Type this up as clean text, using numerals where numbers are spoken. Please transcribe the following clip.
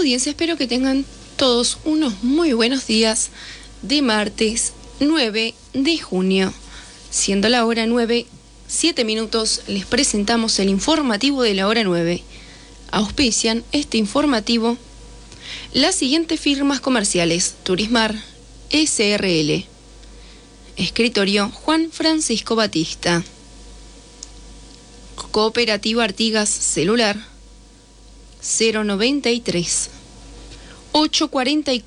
audiencia, espero que tengan todos unos muy buenos días de martes 9 de junio. Siendo la hora 9:07, les presentamos el informativo de la hora 9. Auspician este informativo las siguientes firmas comerciales: Turismar SRL, Escritorio Juan Francisco Batista, Cooperativa Artigas Celular 093 844